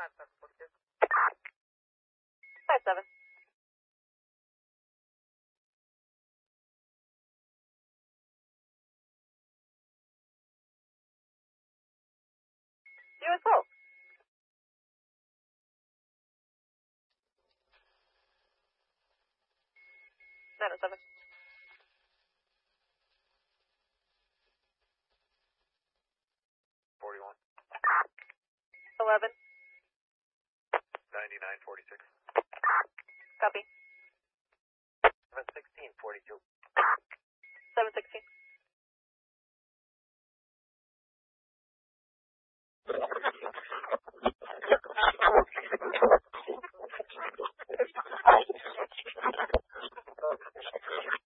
57. You as well. 907. 41. 11. 9946. Copy. 716 42. 716.